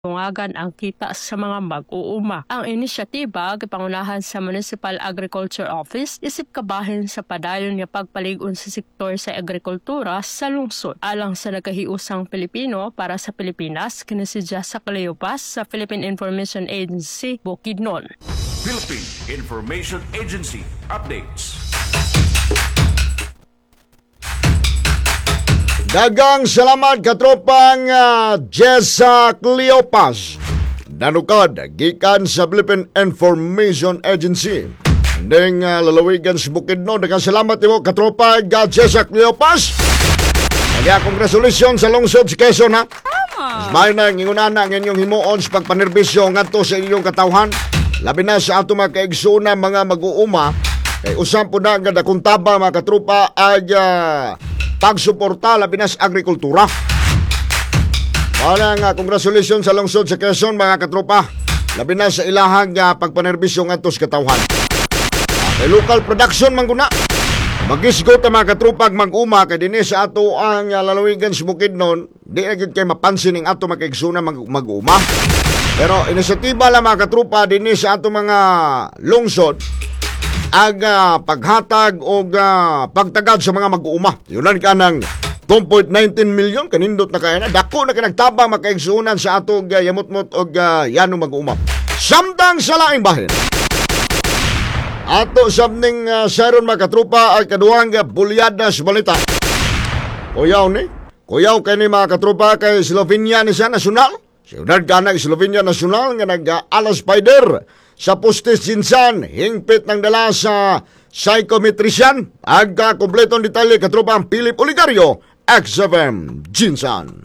tungagan ang kita sa mga mag-uuma. Ang inisyatiba gipangunahan sa Municipal Agriculture Office isip kabahin sa padayon nga pagpalig-on sa sektor sa agrikultura sa lungsod. Alang sa nagahiusang Pilipino para sa Pilipinas, kini si Jessa Cleopas sa Philippine Information Agency, Bukidnon. Philippine Information Agency updates. Dagang salamat katropang Jessa Cleopas. Nanukad gikan sa Philippine Information Agency. Ding lalawigan sa Bukidnon. Dagang salamat mo katropang Jessa Cleopas. Kaya congratulations sa lungsod sa Quezon ha. May na ngingunana ng inyong himuon sa pagpanerbisyo ngadto sa inyong katawhan. Labi na sa ato mga kaigsuna mga mag-uuma. Kay usam po na ang dakong tabang mga katropa ay pagsuporta labi na sa agrikultura. Wala nga, congratulations sa lungsod sa Quezon mga katropa. Labi na sa ilahang pagpanerbisyo nga sa katawhan. Kay local production man guna. Magisgot ang mga katropa mag-uma kay dinhi sa ato ang lalawigan sa Bukidnon. Di na gid kay mapansin ng ato makaigsuna mag-uma. Pero inisyatiba lang mga katropa dinhi sa ato mga lungsod ang paghatag o pagtagad sa mga mag-uuma. Yunan ka ng 2.19 million kanindot na kaya na. Dako na kanagtabang makaigsunan sa atong yamot-mot o yanong mag-uuma. Samtang sa laing bahin. Ato sabning saron mga katrupa ay kaduhang bulyada sa balita. Kuyaw ni. Kuyaw kay ni mga katrupa kay Slovenia ni sa nasyonal. Siyunad ka na Slovenia nasyonal nga nag-alas spider sa Postes Jinsan, hingpit ng dala sa psychometrician. Agka kompletong detalye katropang Philip Oligario, XFM Jinsan.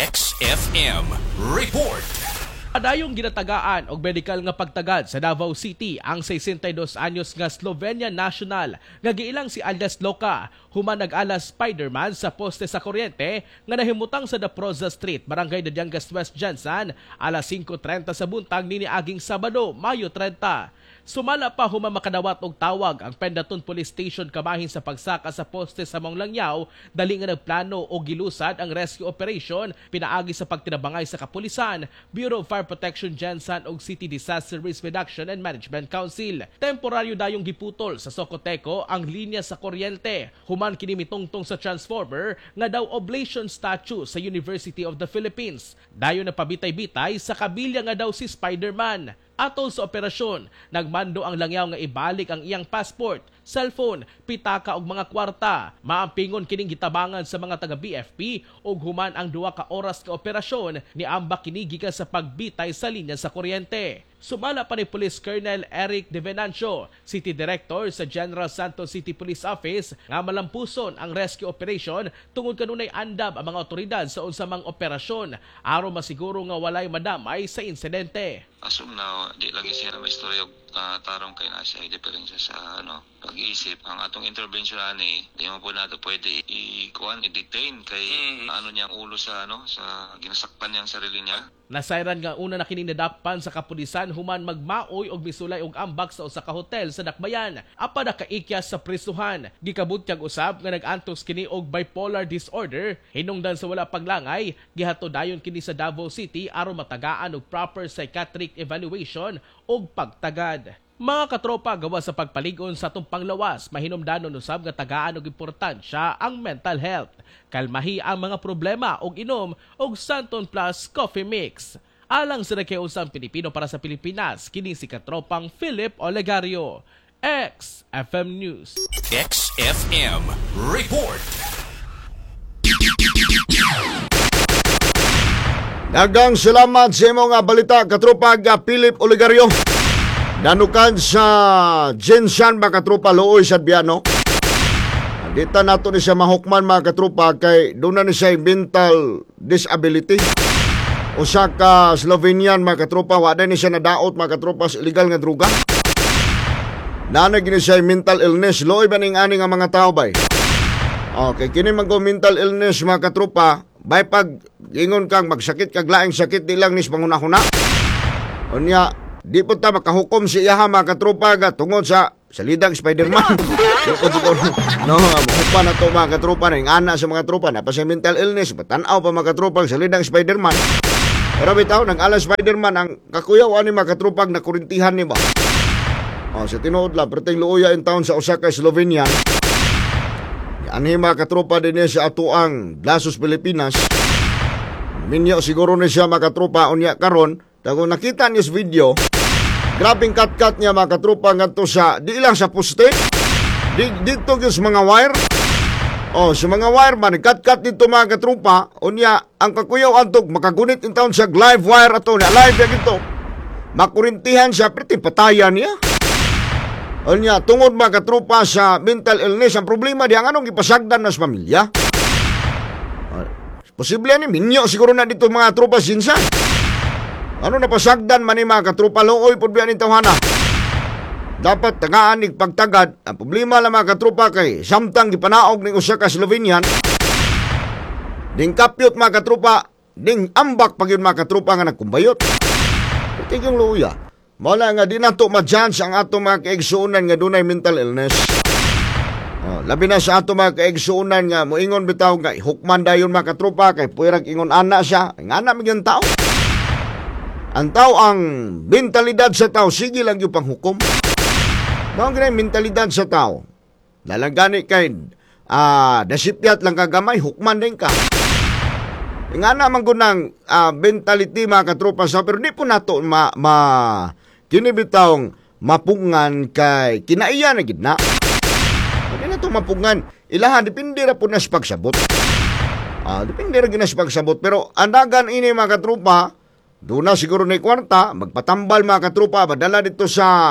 XFM Report. Adayong ginatagaan og medical nga pagtagad sa Davao City ang 62 anyos nga Slovenian national nga giilang si alias Loka human nag-alas Spiderman sa poste sa kuryente nga nahimutang sa Daproza Street, Barangay Dadyangas West Jansan, alas 5:30 sa buntag niaging Sabado, Mayo 30. Sumala pa human makadawat og tawag ang Pendaton Police Station kabahin sa pagsaka sa poste sa Monglangyaw, dali nga nagplano o gilusad ang rescue operation pinaagi sa pagtinabangay sa kapulisan, Bureau of Fire Protection Jansan ug City Disaster Risk Reduction and Management Council. Temporaryo dayong giputol sa Socoteco ang linya sa kuryente human kini mitungtong sa transformer nga daw oblation statue sa University of the Philippines. Dayon na pabitay-bitay sa kabilya nga daw si Spiderman. Atol sa operasyon, nagmando ang langyaw nga ibalik ang iyang passport, cellphone, pitaka ug mga kwarta. Maampingon kining gitabangan sa mga taga BFP ug human ang 2 ka oras ka operasyon ni ambak kini gikan sa pagbitay sa linya sa kuryente. Sumala pa ni Police Colonel Eric De Venancio, City Director sa General Santos City Police Office, nga malampuson ang rescue operation tungod kanunay andam ang mga otoridad sa unsamang operasyon aron masiguro nga walay madamay sa insidente. Asum na di lagi siya na may istorya tarong kay nasa diferensya sa pag-iisip. Ang atong intervention ani di mo po nato pwede i-detain kay ano niya ang ulo sa sa ginasaktan niyang sarili niya. Nasayran nga una na kining nadapan sa kapulisan human magmaoy og misulay og ambak sa usa ka hotel sa Dakbayan. Apa na kaikyas sa prisuhan. Gikabut kag usab nga nag-antos kini og bipolar disorder. Hinungdan sa wala paglangay, gihatod dayon kini sa Davao City aron matagaan og proper psychiatric evaluation og pagtagad. Mga katropa, gawa sa pagpaligon sa atong panglawas, mahinumdanon usab nga tagaan og importansya ang mental health. Kalmahi ang mga problema og inom og Santon Plus Coffee Mix. Alang sa nakiusang Pilipino para sa Pilipinas, kini si katropang Philip Olegario, XFM News. XFM Report. Dagang salamat sa imong balita katropa Philip Oligario. Danukan sa Jinsan mga katropa Looy sa Biano. Dita nato ni siya mahukman mga katropa kay doon na ni siya mental disability. Usa ka Slovenian mga katropa, wala ni siya nadaot mga katropa sa illegal nga droga. Nanay gini siya mental illness. Looy ba ning ani nga mga tao bay? Okay, kini man ko mental illness mga katropa, bay pag ingon kang magsakit kag laing sakit di lang nis pangunahuna. Unya di po ta makahukom si iyaha mga katropa tungod sa salidang Spiderman. Mahupa na to mga katropa na yung ana sa mga tropa na pa sa mental illness, patanaw pa mga katropa salidang Spiderman. Pero bitaw, nag-ala Spider-Man ang kakuyaw ni makatrupag na kurintihan ni ba? Sa tinuod lang, perting luuya in taon sa Osaka, Slovenia. Ani makatropa din niya sa atuang Blasos, Pilipinas. Minyo siguro na siya makatropa unya karon. Kung nakita niyo sa video, grabing cut-cut niya makatropa ngadto sa di lang sa poste. Dito yung sa mga wire. Sa mga wire man, cut-cut dito mga katropa. Unya, ang kakuyaw antog, makagunit in taon sa live wire ato na live yan ito. Makurintihan siya, perting patayan niya. Unya, tungod mga katropa sa mental illness, ang problema diyan anong ipasagdan na sa pamilya. Posible ni minyo siguro na dito mga tropa sinsan. Ano napasagdan man ni mga katropa looy pud biyan tawhana. Dapat tagaan ni pagtagad. Ang problema lang mga katropa kay samtang gipanaog ni usa ka Slovenian. Ding kapyot mga katropa, ding ambak pag yun mga katropa nga nagkumbayot. Ito yung luya. Mala nga di nato ma-chance ang ato mga kaigsuunan nga dunay mental illness. Labi na sa ato mga kaigsuunan nga moingon bitaw nga hukman dayon mga katropa kay puwerag ingon ana siya. Ang ana mga tao. Ang tao ang mentalidad sa tao sige lang yung panghukom. Mao gani mentalidad sa tao. Lalagani kay nasipyat lang kagamay hukman din ka. Nga naman ko ng mentality mga katropa sa pero di po nato kinibitawng mapungan kay kinaiya na gidna. Hindi na ito mapungan. Ilahan, depende na po na sa pagsabot. Depende na sa pagsabot. Pero andagan ini mga katropa, doon na siguro na kwarta, magpatambal mga katropa, madala dito sa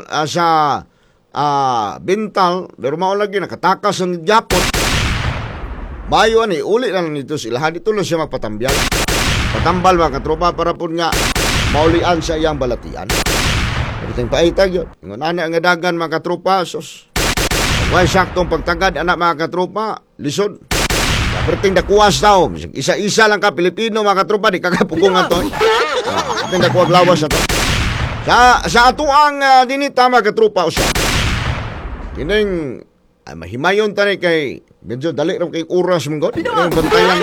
bintal, pero maulagi nakatakas ang Japon. Mayo ani, uli lang nito sila. Dito lang siya magpatambyal. Patambal mga katropa para po nga maulian sa iyang balatian. Pero ting paitag yun. Ingon ana ang dagan mga katropa, sos. Huwag saktong pagtagad anak mga katropa, lisod. Perting dakuwas daw. Isa-isa lang ka, Pilipino mga katropa, di kagapukungan to. Perting dakuwag lawas na to. Sa ato ang dinita mga katropa usap. Kining mahimayon tani kay medyo dali ram kay oras mong god. Ang bantayan.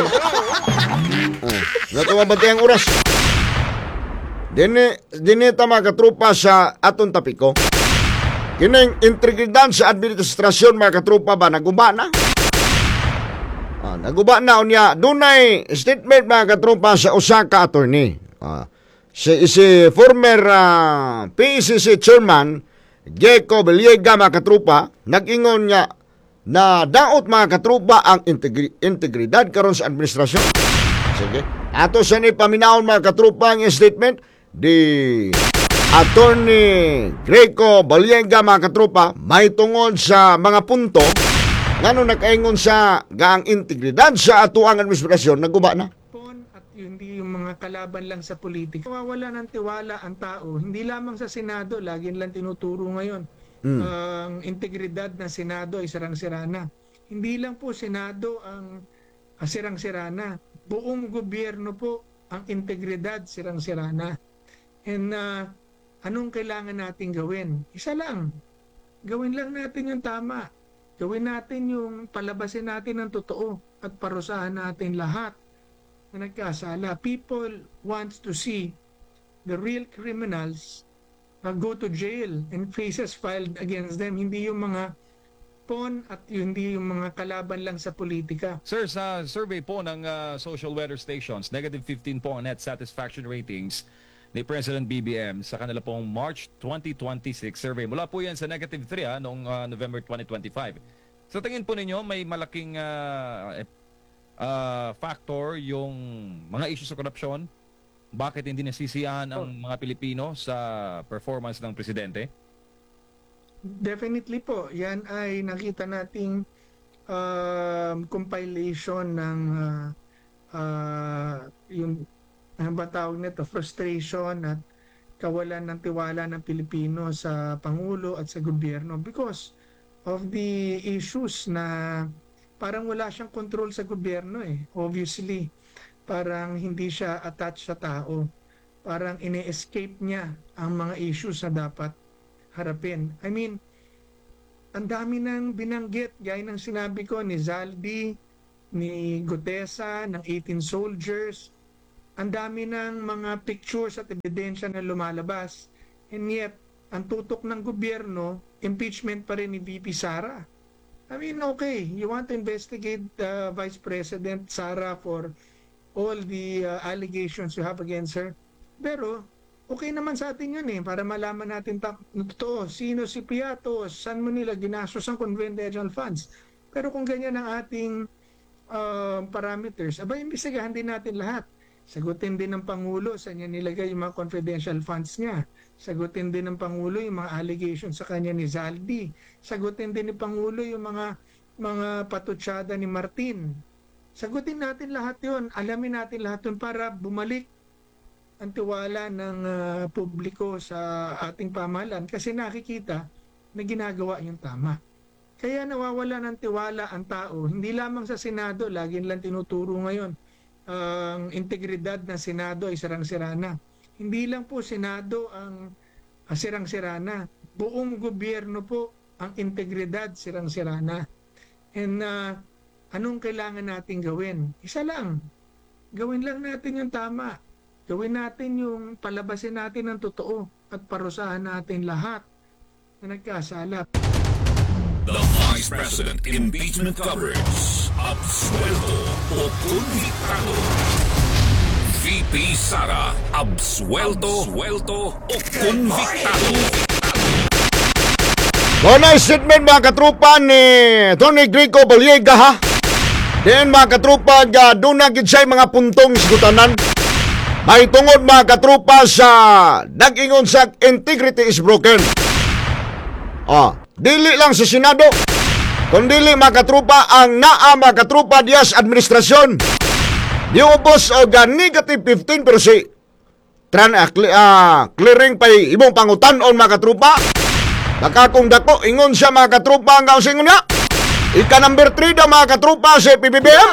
Nato bantayan oras. Dinita mga katropa sa aton tapiko. Kining integridad sa administrasyon mga katropa ba naguba na? Naguba na unya. Dunay statement mga katropa sa Osaka attorney. Si former PCC chairman Gecko Beliega mga katropa nag-ingon niya na daot mga katropa ang integridad karon sa administrasyon. Sige. Ato sa ni paminaon mga katropa ang statement di Attorney Greco Balienga mga katropa may tungod sa mga punto ngano nakaingon sa gaang integridad sa atuang administrasyon naguba na. At hindi yung mga kalaban lang sa politika. Mawawala ng tiwala ang tao. Hindi lamang sa Senado, lagi lang tinuturo ngayon. Ang integridad ng Senado ay sirang-sira na. Hindi lang po Senado ang sirang-sira na. Buong gobyerno po ang integridad sirang-sira na. And anong kailangan natin gawin? Isa lang. Gawin lang natin yung tama. Gawin natin yung palabasin natin ng totoo at parusahan natin lahat na nagkasala. People wants to see the real criminals go to jail and cases filed against them. Hindi yung mga pawn at hindi yung mga kalaban lang sa politika. Sir, sa survey po ng social weather stations, negative 15 po ang net satisfaction ratings ni President BBM sa kanila pong March 2026 survey. Mula po yan sa negative 3 noong November 2025. Sa tingin po ninyo, may malaking factor yung mga issues sa korupsyon? Bakit hindi nasisiyahan ang mga Pilipino sa performance ng Presidente? Definitely po. Yan ay nakita nating compilation ng yung ano ba tawag nito, frustration at kawalan ng tiwala ng Pilipino sa Pangulo at sa gobyerno because of the issues na parang wala siyang control sa gobyerno Obviously, parang hindi siya attached sa tao. Parang ine-escape niya ang mga issues na dapat harapin. I mean, ang dami nang binanggit, gaya ng sinabi ko ni Zaldi, ni Gutesa, ng 18 soldiers. ang dami ng mga pictures at ebidensya na lumalabas. And yet, ang tutok ng gobyerno, impeachment pa rin ni VP Sara. I mean, okay, you want to investigate Vice President Sara for all the allegations you have against her. Pero, okay naman sa atin yun para malaman natin totoo. Sino si Piatos? Saan mo nila ginastos ang confidential funds? Pero kung ganyan ang ating parameters, imbestigahan din natin lahat. Sagutin din ng Pangulo saan niya nilagay yung mga confidential funds niya. Sagutin din ng Pangulo yung mga allegations sa kanya ni Zaldi. Sagutin din ni Pangulo yung mga patutsada ni Martin. Sagutin natin lahat yun. Alamin natin lahat yun para bumalik ang tiwala ng publiko sa ating pamahalaan kasi nakikita na ginagawa yung tama. Kaya nawawala ng tiwala ang tao. Hindi lamang sa Senado, lagi lang tinuturo ngayon, ang integridad ng Senado ay sirang-sira na. Hindi lang po Senado ang sirang-sira na. Buong gobyerno po ang integridad sirang-sira na. And anong kailangan natin gawin? Isa lang. Gawin lang natin yung tama. Gawin natin yung palabasin natin ng totoo at parusahan natin lahat na nagkasala. The Vice President Impeachment Coverage. Absuelto o convictado. VP Sara. Absuelto o convictado. Doon statement mga katropa ni Tony Greco Baliega ha. Then mga katropa, doon na gitsay mga puntong sigutanan. May tungod mga katropa sa nag-ingon sa integrity is broken. Dili lang sa Senado, kundi mga katropa ang naa mga katropa diya sa administrasyon. Diubos o negative 15% clearing pa imong pangutan-on mga katropa. Baka kung dako, ingon siya mga katropa ang kausingon niya. Ika number 3 daw mga katropa sa PBBM.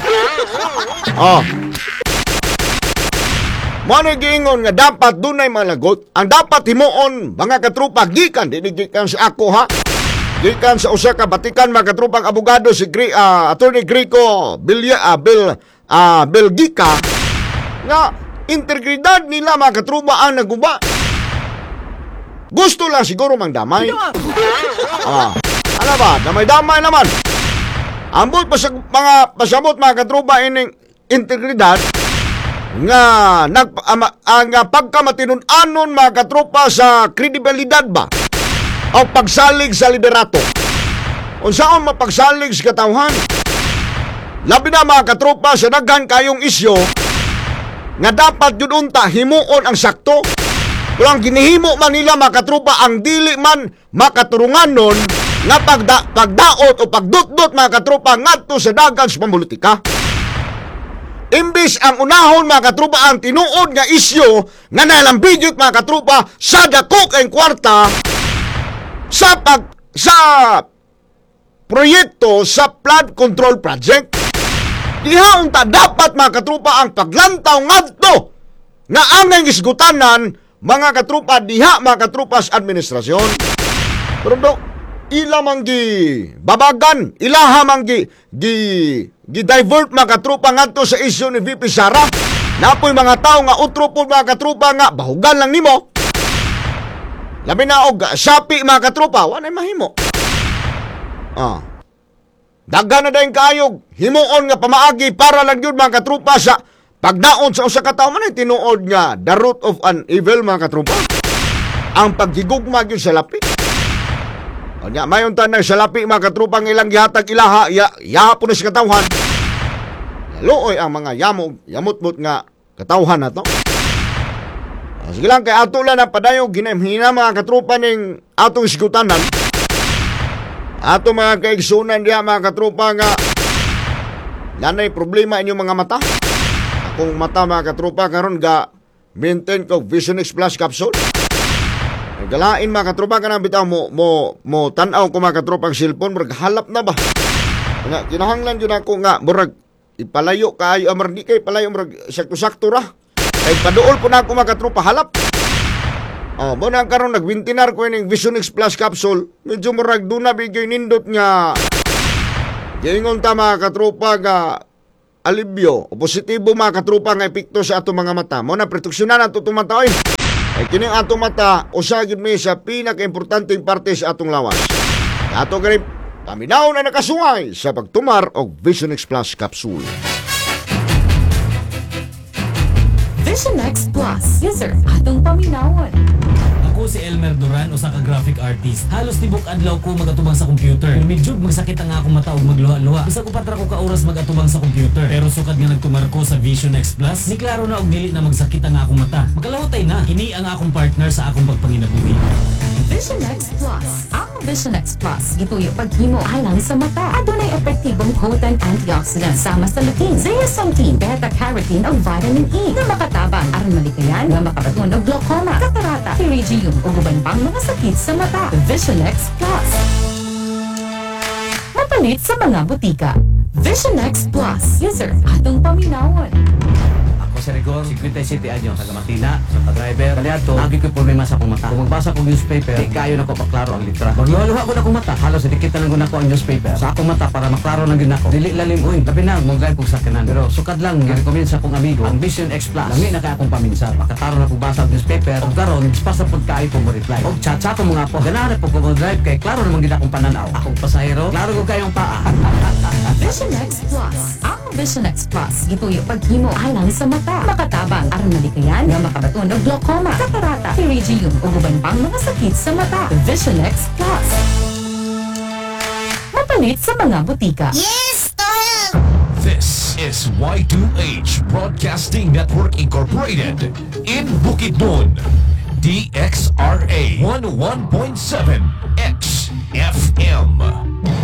Muna giingon nga dapat dunay malagot. Ang dapat himuon mga katropa gikan, gikan sa ako ha. Gikan sa usa ka batikan mga katropang abogado si Attorney Greco Belgica nga integridad nila mga katropa ang naguba. Gusto lang siguro mang damay. Ano ba? Damay-damay naman. Ambot pa sa mga pasabot mga katropa ining integridad nga ang pagkamatinunanon mga katropa sa kredibilidad ba o pagsalig sa liderato. Unsaon mapagsalig sa katawhan? Labi na mga katropa sa daghan kayong isyo nga dapat yun unta himuon ang sakto. Kung ginihimo man nila mga katropa ang dili man makaturungan nun nga pagdaot o pagdutdot mga katropa ngadto sa dagan sa pampolitika. Imbis ang unahon mga katropa ang tinuod nga isyo nga nalambigyot mga katropa sa dako kayong kwarta sa proyekto sa flood control project. Diha unta dapat mga katropa ang paglantaw ngadto nga angay gisgutanan mga katropa diha mga katropa sa administrasyon. Pero ila mang babagan, ilaha mang divert mga katropa ngadto sa isyu ni VP Sara. Napoy mga tao nga utro po mga katropa nga bahugan lang nimo. Labi na og sapi mga katropa, wanay mahimo. Daghan na dayong kayog himuon nga pamaagi para lang yun mga katropa sa pagdaon sa usa ka tawo man tinuod nga the root of an evil mga katropa. Ang paghigugma gyud sa lapi. Nya mayon tanang sa lapi mga katropa ng ilang gihatag ilaha yapon sa katawhan. Luoy ang mga yamot-mot nga katawhan nato. Sige lang kay ato lang ang padayon ginahina mga katropa ning atong sigutanan. Ato mga kaigsunan diha mga katropa nga nanay problema inyong mga mata. Akong mata mga katropa karon ga maintain ko Vision X Plus capsule. Galain mga katropa ka na bitaw mo tanaw ko mga katropa ang cellphone murag halap na ba. Kinahanglan yun ako nga murag ipalayo kayo amar di kay palayo murag sakto-sakto ra. Kay paduol po na ako mga katropa halap. Mo na karon nagwintinar ko ning Vision X Plus capsule. Medyo murag duna bigay nindot nga gingon ta mga katropa nga alibyo o positibo mga katrupa nga epekto sa atong mga mata. Mo na proteksyonan ato itong mata oy. Ay kining atong mata usa gyud mi sa pinaka-importanteng parte sa atong lawas. Ato gani paminaw na nakasuway sa pagtumar og Vision X Plus capsule. Vision X Plus. User, atong paminawon. Ako si Elmer Duran, usa ka graphic artist. Halos tibok adlaw ko magatubang sa computer. Medyo magsakit ang akong mata ug magluha-luha. Bisa ko patra ko ka oras magatubang sa computer. Pero sukad nga nagtumar ko sa Vision X Plus, ni klaro na og dili na magsakit ang akong mata. Makalawatay na. Ini ang akong partner sa akong pagpanginabuhi. Vision X Plus. Ang Vision X Plus gituyo paghimo alang sa mata. Adunay epektibong potent antioxidant sama sa lutein, zeaxanthin, beta-carotene ug vitamin E na makatabang aron malikayan nga makabaton og glaucoma, katarata, pterygium ug uban pang mga sakit sa mata. Vision X Plus. Mapalit sa mga butika. Vision X Plus. User, atong paminawon. Ako si Rigor, 57 anyos, taga Matina, sa pa-driver. Kaliato, lagi ko problema sa akong mata. Kung magbasa ko newspaper, di kayo na ko paklaro ang litra. Magluha-luha ko na akong mata, halos dikit na lang ko ang newspaper. Sa akong mata para maklaro na gid ako. Dili lalim uy, labi na mo gay kog sakyanan. Pero sukad lang gi-recommend sa akong amigo ang Vision X Plus. Lami na kay akong paminsan. Makataro na ko basa og newspaper. Og karon, basta pud kaayo ko mo reply. Og chat-chat mo nga po. Ganahan po ko drive kay klaro naman gid akong pananaw. Akong pasahero, klaro ko kayong paa. Vision X Plus. Ang Vision X Plus gituyo paghimo alang sa mata. Makatabang aron malikayan nga makabaton og glaucoma, katarata, pterygium ug uban pang mga sakit sa mata. Vision X Plus. Mapalit sa mga butika. This is Y2H Broadcasting Network Incorporated in Bukidnon, DXRA 101.7 XFM.